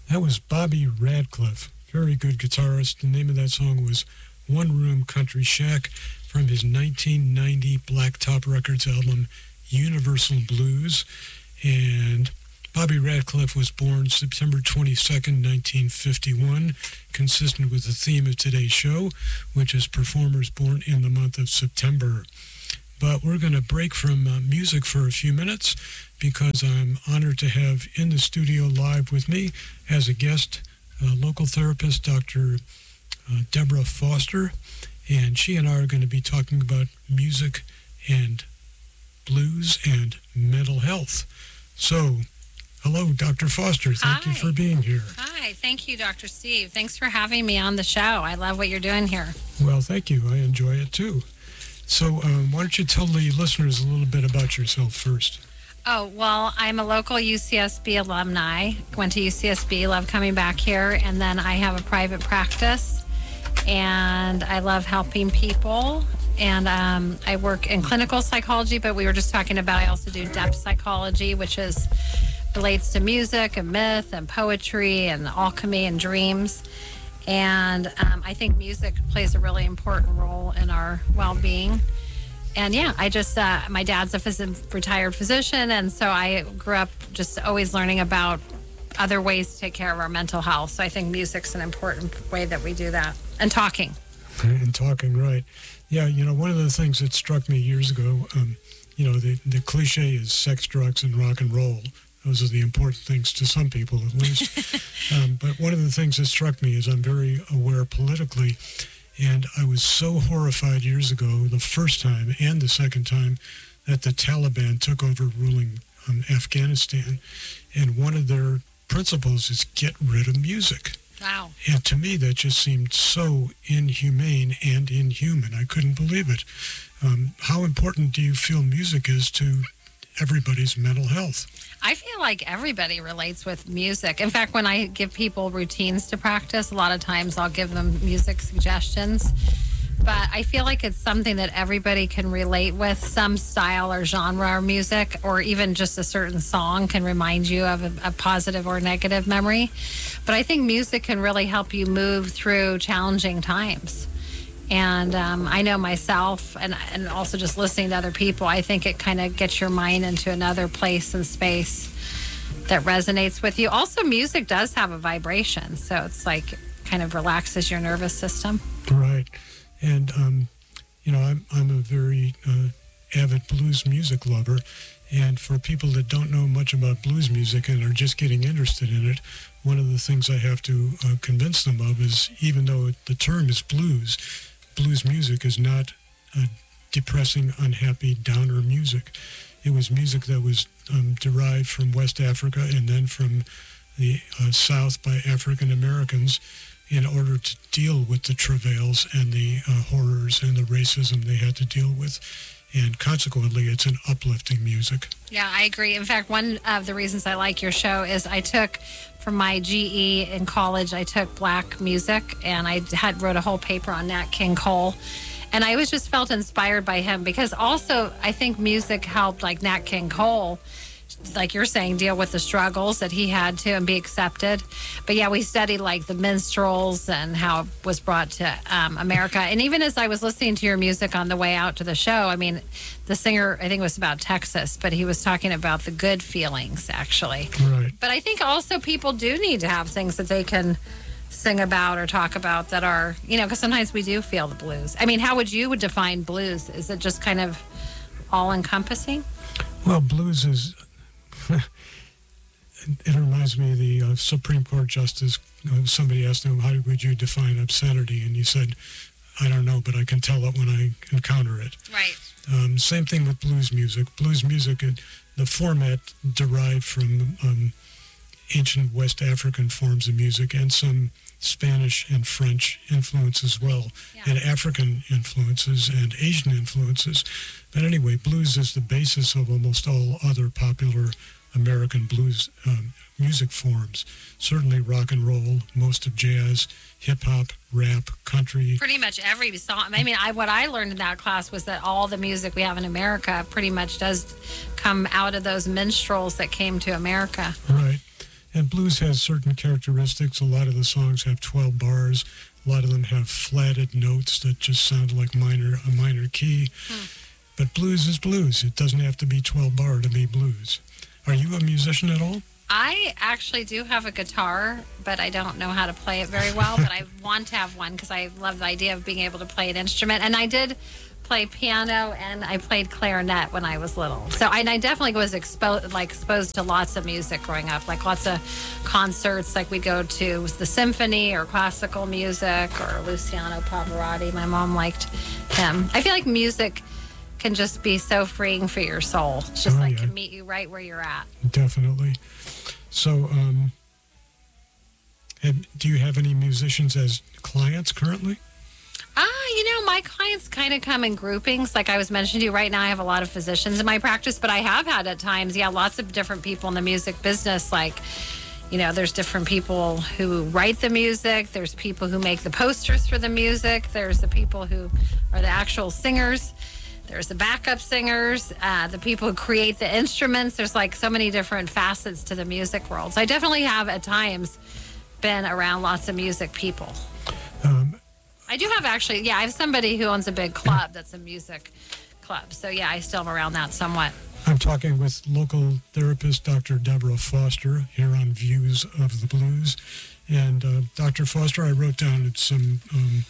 That was Bobby Radcliffe, very good guitarist. The name of that song was One Room Country Shack from his 1990 Blacktop Records album Universal Blues. And Bobby Radcliffe was born September 22nd, 1951, consistent with the theme of today's show, which is performers born in the month of September. But we're going to break from music for a few minutes because I'm honored to have in the studio live with me as a guest local therapist, Dr. Deborah Foster, and she and I are going to be talking about music and blues and mental health. So, hello, Dr. Foster. Thank you for being here. Hi. Thank you, Dr. Steve. Thanks for having me on the show. I love what you're doing here. Well, thank you. I enjoy it, too. So why don't you tell the listeners a little bit about yourself first? Oh, well, I'm a local UCSB alumni. Went to UCSB, love coming back here. And then I have a private practice, and I love helping people. And I work in clinical psychology, but we were just talking about I also do depth psychology, which relates to music and myth and poetry and alchemy and dreams. And I think music plays a really important role in our well-being. And yeah, my dad's a retired physician, and so I grew up just always learning about other ways to take care of our mental health. So I think music's an important way that we do that. And talking. And talking, right. Yeah, one of the things that struck me years ago, the cliche is sex, drugs, and rock and roll. Those are the important things to some people, at least. But one of the things that struck me is I'm very aware politically, and I was so horrified years ago, the first time and the second time, that the Taliban took over ruling Afghanistan. And one of their principles is get rid of music. Wow. And to me, that just seemed so inhumane and inhuman. I couldn't believe it. How important do you feel music is to everybody's mental health? I feel like everybody relates with music. In fact, when I give people routines to practice, a lot of times I'll give them music suggestions. But I feel like it's something that everybody can relate with. Some style or genre of music, or even just a certain song can remind you of a positive or negative memory. But I think music can really help you move through challenging times. And I know myself, and also just listening to other people, I think it kind of gets your mind into another place and space that resonates with you. Also, music does have a vibration, so it's like kind of relaxes your nervous system. Right. And, I'm a very avid blues music lover. And for people that don't know much about blues music and are just getting interested in it, one of the things I have to convince them of is, even though the term is blues music is not depressing, unhappy, downer music. It was music that was derived from West Africa and then from the South by African Americans in order to deal with the travails and the horrors and the racism they had to deal with. And consequently, it's an uplifting music. Yeah, I agree. In fact, one of the reasons I like your show is I took, from my GE in college, I took black music, and I wrote a whole paper on Nat King Cole. And I was just felt inspired by him because also I think music helped, like Nat King Cole, like you're saying, deal with the struggles that he had to and be accepted. But yeah, we studied like the minstrels and how it was brought to America. And even as I was listening to your music on the way out to the show, I mean, the singer, I think it was about Texas, but he was talking about the good feelings, actually. Right. But I think also people do need to have things that they can sing about or talk about that are, because sometimes we do feel the blues. I mean, how would you define blues? Is it just kind of all-encompassing? Well, blues is... It reminds me of the Supreme Court Justice. Somebody asked him, how would you define obscenity? And he said, I don't know, but I can tell it when I encounter it. Right. Same thing with blues music. Blues music, the format derived from ancient West African forms of music and some Spanish and French influence as well, and African influences and Asian influences. But anyway, blues is the basis of almost all other popular American blues music forms. Certainly rock and roll, most of jazz, hip-hop, rap, country. Pretty much every song. I mean, what I learned in that class was that all the music we have in America pretty much does come out of those minstrels that came to America. Right. And blues has certain characteristics. A lot of the songs have 12 bars. A lot of them have flatted notes that just sound like a minor key. But blues is blues. It doesn't have to be 12 bar to be blues. Are you a musician at all? I actually do have a guitar, but I don't know how to play it very well. But I want to have one because I love the idea of being able to play an instrument. And I did play piano and I played clarinet when I was little. So I definitely was exposed to lots of music growing up, like lots of concerts. Like we'd go to the symphony or classical music or Luciano Pavarotti. My mom liked him. I feel like music can just be so freeing for your soul. It's just can meet you right where you're at. Definitely. So, do you have any musicians as clients currently? My clients kind of come in groupings. Like I was mentioning to you, right now I have a lot of physicians in my practice, but I have had at times, lots of different people in the music business. Like, there's different people who write the music. There's people who make the posters for the music. There's the people who are the actual singers. There's the backup singers, the people who create the instruments. There's like so many different facets to the music world. So I definitely have at times been around lots of music people. I do have I have somebody who owns a big club that's a music club. So I still am around that somewhat. I'm talking with local therapist Dr. Deborah Foster here on Views of the Blues. And Dr. Foster, I wrote down some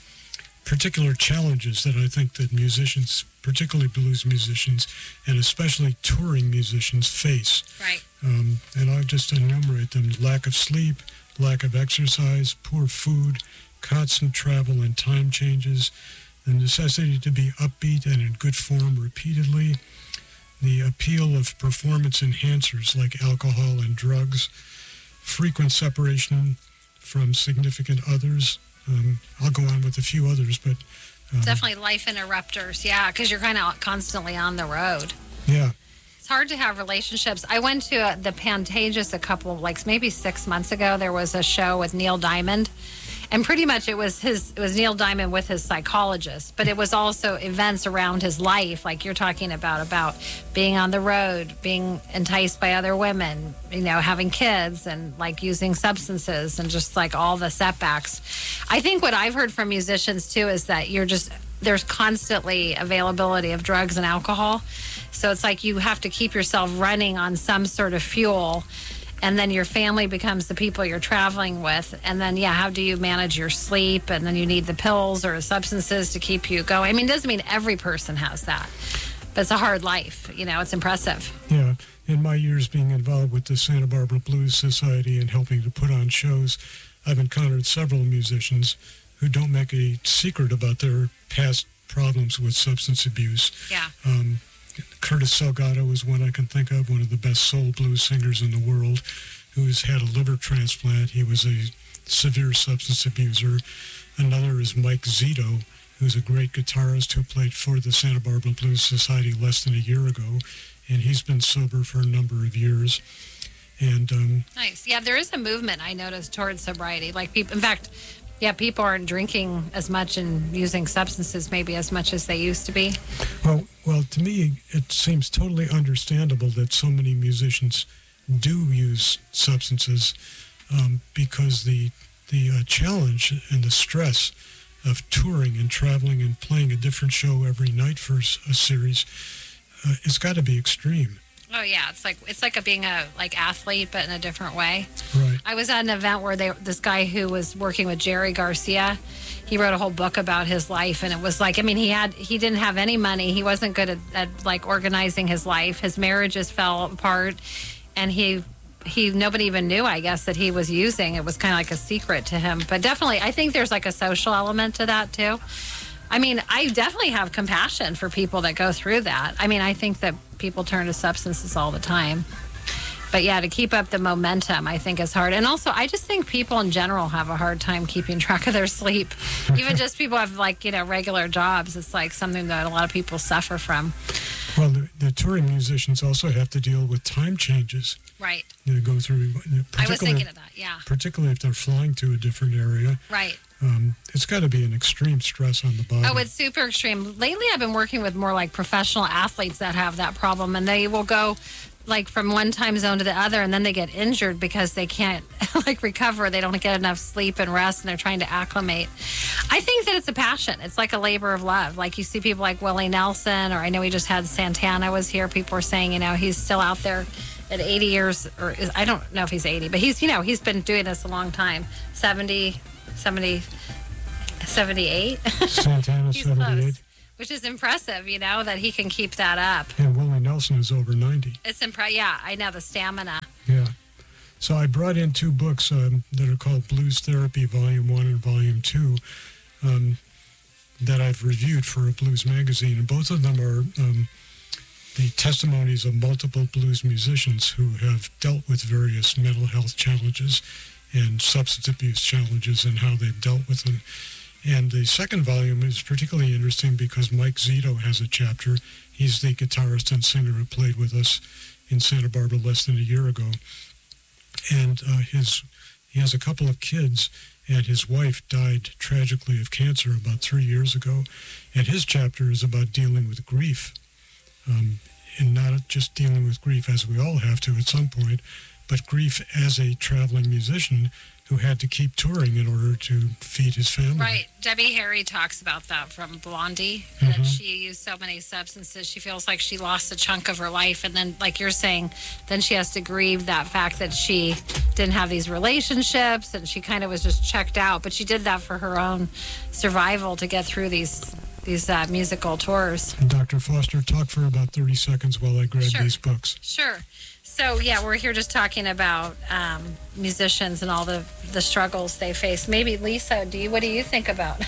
particular challenges that I think that musicians, particularly blues musicians, and especially touring musicians face. Right. And I'll just enumerate them: lack of sleep, lack of exercise, poor food, constant travel and time changes, the necessity to be upbeat and in good form repeatedly, the appeal of performance enhancers like alcohol and drugs, frequent separation from significant others. I'll go on with a few others, but... definitely life interrupters, because you're kind of constantly on the road. Yeah. It's hard to have relationships. I went to the Pantages a couple, maybe 6 months ago. There was a show with Neil Diamond. And pretty much it was Neil Diamond with his psychologist, but it was also events around his life, like you're talking about being on the road, being enticed by other women, having kids and using substances and just all the setbacks. I think what I've heard from musicians too is that there's constantly availability of drugs and alcohol. So it's like you have to keep yourself running on some sort of fuel. And then your family becomes the people you're traveling with. And then, how do you manage your sleep? And then you need the pills or substances to keep you going. I mean, it doesn't mean every person has that. But it's a hard life. It's impressive. Yeah. In my years being involved with the Santa Barbara Blues Society and helping to put on shows, I've encountered several musicians who don't make a secret about their past problems with substance abuse. Yeah. Curtis Salgado is one I can think of, one of the best soul blues singers in the world, who has had a liver transplant. He was a severe substance abuser. Another is Mike Zito, who's a great guitarist who played for the Santa Barbara Blues Society less than a year ago, and he's been sober for a number of years. And nice. Yeah, there is a movement I noticed towards sobriety. In fact, people aren't drinking as much and using substances maybe as much as they used to be. Well, to me, it seems totally understandable that so many musicians do use substances because the challenge and the stress of touring and traveling and playing a different show every night for a series, it's got to be extreme. Oh yeah, it's like being a athlete, but in a different way. Right. I was at an event where this guy who was working with Jerry Garcia, he wrote a whole book about his life, and it was he didn't have any money. He wasn't good at organizing his life. His marriages fell apart, and he nobody even knew, I guess, that he was using. It was kind of like a secret to him. But definitely, I think there's a social element to that too. I mean, I definitely have compassion for people that go through that. I mean, I think that people turn to substances all the time. But to keep up the momentum, I think is hard. And also, I just think people in general have a hard time keeping track of their sleep. Even just people have regular jobs. It's something that a lot of people suffer from. Well, the touring musicians also have to deal with time changes. Right. They go through. I was thinking of that, yeah. Particularly if they're flying to a different area. Right. It's got to be an extreme stress on the body. Oh, it's super extreme. Lately, I've been working with more professional athletes that have that problem, and they will go like from one time zone to the other, and then they get injured because they can't like recover. They don't get enough sleep and rest, and they're trying to acclimate. I think that it's a passion. It's like a labor of love. Like you see people like Willie Nelson, or I know we just had Santana was here. People were saying, he's still out there at 80 years, or I don't know if he's 80, but he's been doing this a long time. 78. Santana, 78. Close, which is impressive, that he can keep that up. And Willie Nelson is over 90. It's yeah, I know, the stamina. Yeah. So I brought in two books that are called Blues Therapy, Volume 1 and Volume 2, that I've reviewed for a blues magazine. And both of them are the testimonies of multiple blues musicians who have dealt with various mental health challenges and substance abuse challenges and how they've dealt with them. And the second volume is particularly interesting because Mike Zito has a chapter. He's the guitarist and singer who played with us in Santa Barbara less than a year ago. And he has a couple of kids, and his wife died tragically of cancer about 3 years ago. And his chapter is about dealing with grief, and not just dealing with grief as we all have to at some point, but grief as a traveling musician who had to keep touring in order to feed his family. Right. Debbie Harry talks about that from Blondie, that she used so many substances. She feels like she lost a chunk of her life. And then, like you're saying, then she has to grieve that fact that she didn't have these relationships and she kind of was just checked out. But she did that for her own survival to get through these musical tours. Dr. Foster, talk for about 30 seconds while I grab these books. Sure. So, yeah, we're here just talking about musicians and all the struggles they face. Maybe, Lisa, what do you think about?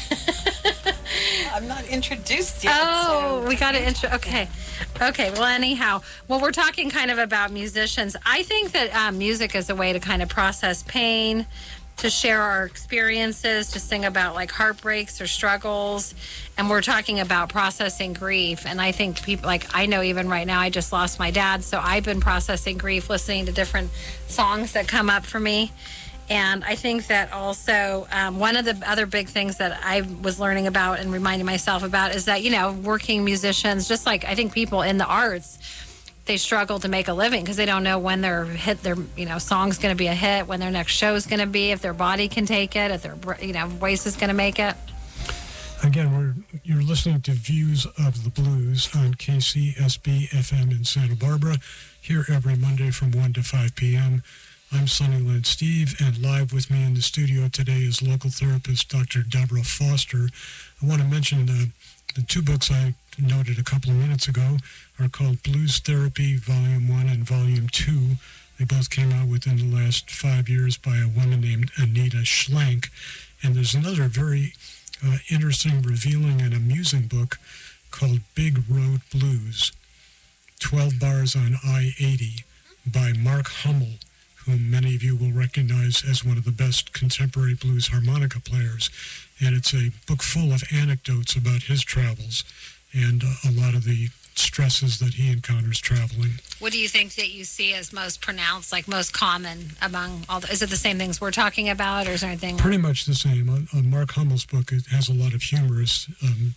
I'm not introduced yet. Oh, we got to intro. Okay. Well, anyhow, we're talking kind of about musicians. I think that music is a way to kind of process pain, to share our experiences, to sing about like heartbreaks or struggles. And we're talking about processing grief. And I think people, like I know even right now, I just lost my dad. So I've been processing grief, listening to different songs that come up for me. And I think that also one of the other big things that I was learning about and reminding myself about is that, working musicians, just like I think people in the arts, they struggle to make a living because they don't know when their song's going to be a hit, when their next show's going to be, if their body can take it, if their voice is going to make it. Again, you're listening to Views of the Blues on KCSB FM in Santa Barbara, here every Monday from 1 to 5 p.m. I'm Sunnyland Steve, and live with me in the studio today is local therapist Dr. Deborah Foster. I want to mention the two books I noted a couple of minutes ago are called Blues Therapy, Volume 1 and Volume 2. They both came out within the last 5 years by a woman named Anita Schlenk. And there's another very interesting, revealing, and amusing book called Big Road Blues, 12 Bars on I-80 by Mark Hummel, whom many of you will recognize as one of the best contemporary blues harmonica players. And it's a book full of anecdotes about his travels and a lot of the stresses that he encounters traveling. What do you think that you see as most pronounced, like most common among all is it the same things we're talking about, or is there anything? Pretty much the same. On Mark Hummel's book, it has a lot of humorous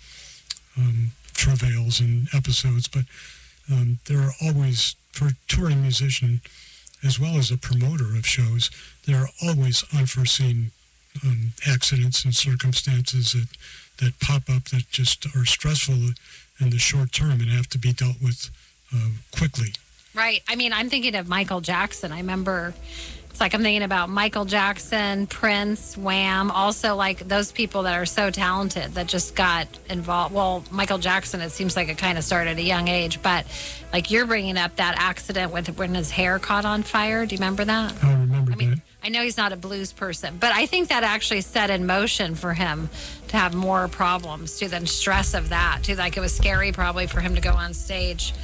travails and episodes, but there are always, for a touring musician, as well as a promoter of shows, there are always unforeseen accidents and circumstances that pop up that just are stressful in the short term and have to be dealt with quickly. Right. I mean, I'm thinking of Michael Jackson. I remember, it's like I'm thinking about Michael Jackson, Prince, Wham, also like those people that are so talented that just got involved. Well, Michael Jackson, it seems like it kind of started at a young age, but like you're bringing up that accident with when his hair caught on fire. Do you remember that? I remember that. I know he's not a blues person, but I think that actually set in motion for him to have more problems too than stress of that too. Like it was scary probably for him to go on stage.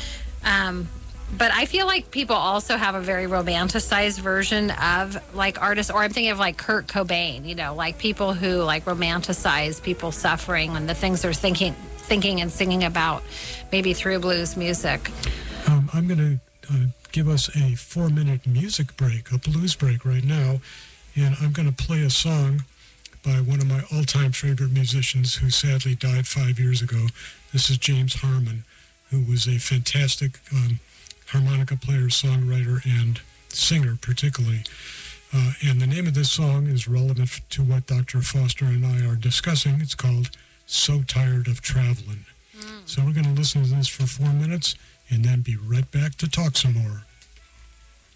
But I feel like people also have a very romanticized version of like artists, or I'm thinking of like Kurt Cobain, like people who like romanticize people suffering and the things they're thinking and singing about maybe through blues music. I'm going to give us a 4-minute music break, a blues break right now, and I'm going to play a song by one of my all-time favorite musicians who sadly died 5 years ago. This is James Harmon, who was a fantastic harmonica player, songwriter, and singer particularly. And the name of this song is relevant to what Dr. Foster and I are discussing. It's called So Tired of Traveling. So we're going to listen to this for 4 minutes and then be right back to talk some more.